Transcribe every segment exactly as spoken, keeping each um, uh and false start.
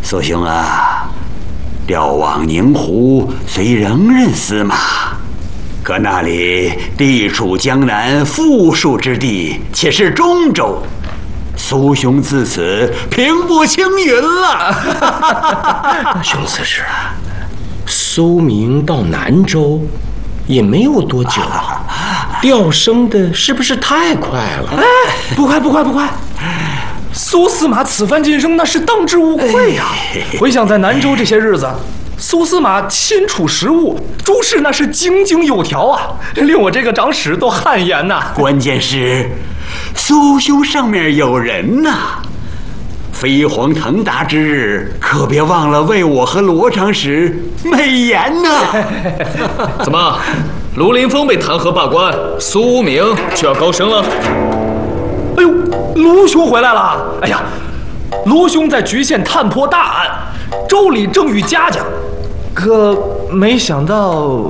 苏兄啊，调往宁湖虽仍任司马，可那里地处江南富庶之地，且是中州。苏兄自此平步青云了。 兄此事啊，苏明到南州也没有多久啊，调升的是不是太快了？ 哎，不快不快不快！苏司马此番晋升，那是当之无愧呀、啊！回想在南州这些日子，苏司马亲处实务，诸事那是井井有条啊，令我这个长史都汗颜呐、啊。 关键是，苏兄上面有人呐、啊。飞黄腾达之日，可别忘了为我和罗长史美言呐、 啊！怎么，卢凌风被弹劾罢官，苏明就要高升了？ 哎呦，卢兄回来了！哎呀，卢兄在局县探破大案，州里正遇嘉奖，可没想到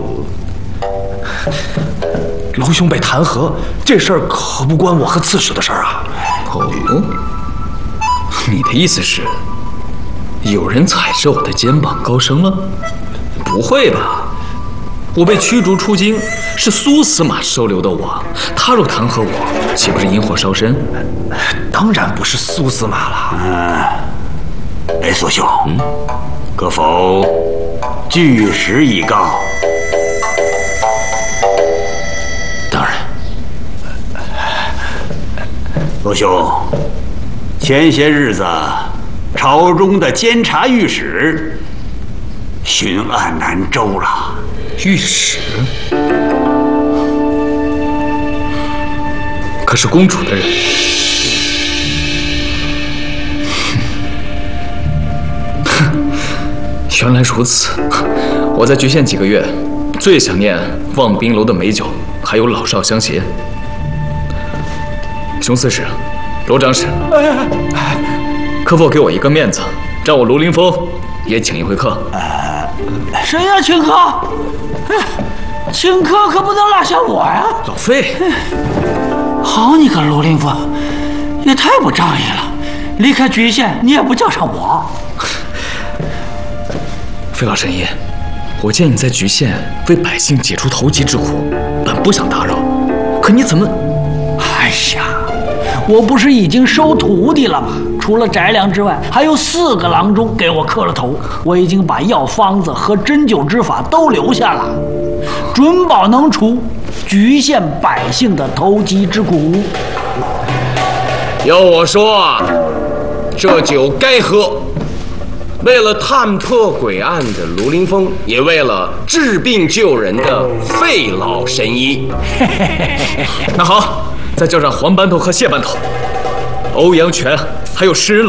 卢兄被弹劾，这事儿可不关我和刺史的事儿啊！ 哦，你的意思是，有人踩着我的肩膀高升了？不会吧！我被驱逐出京，是苏司马收留的我，他若弹劾我，岂不是引火烧身？ 当然不是苏司马了。 嗯，哎，苏兄，嗯，可否据实以告？ 当然。 苏兄，前些日子，朝中的监察御史巡按南州了。 御史？可是公主的人。原来如此。我在局县几个月，最想念望宾楼的美酒，还有老少相携。熊刺史，罗长史，可否给我一个面子，让我卢凌风也请一回客？ 呃，谁呀？请客？哎，请客可不能落下我呀！ 老费， 好你个卢凌风，也太不仗义了！离开局县，你也不叫上我。 费老神医，我见你在局县为百姓解除投机之苦，本不想打扰，可你怎么…… 哎呀，我不是已经收徒弟了吗？除了翟良之外，还有四个郎中给我磕了头。我已经把药方子和针灸之法都留下了，准保能除局县百姓的投机之苦。 要我说啊，这酒该喝。为了探破诡案的卢凌风，也为了治病救人的费老神医。 那好，再叫上黄班头和谢班头，欧阳泉，还有诗人